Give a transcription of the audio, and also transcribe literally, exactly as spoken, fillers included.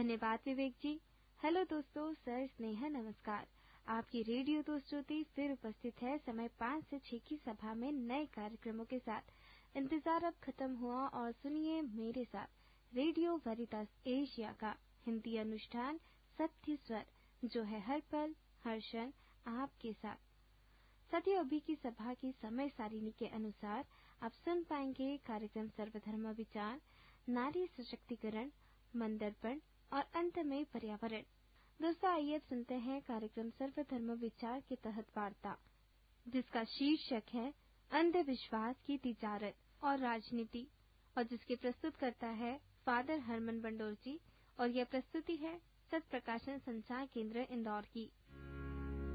धन्यवाद विवेक जी। हेलो दोस्तों, सर स्नेहा नमस्कार। आपकी रेडियो दोस्त ज्योति फिर उपस्थित है समय पाँच से छह की सभा में नए कार्यक्रमों के साथ। इंतजार अब खत्म हुआ और सुनिए मेरे साथ रेडियो वेरितास एशिया का हिंदी अनुष्ठान सत्य स्वर, जो है हर पल हर क्षण आपके साथ। साथियों, अभी की सभा की समय सारिणी के अनुसार आप सुन पाएंगे कार्यक्रम सर्वधर्म विचार, नारी सशक्तिकरण, मंदर्पण और अंत में पर्यावरण। दोस्तों, आइए अब सुनते हैं कार्यक्रम सर्वधर्म विचार के तहत वार्ता, जिसका शीर्षक है अंधविश्वास की तिजारत और राजनीति, और जिसके प्रस्तुत करता है फादर हरमन बंडोर जी। और यह प्रस्तुति है सत प्रकाशन संचार केंद्र इंदौर की।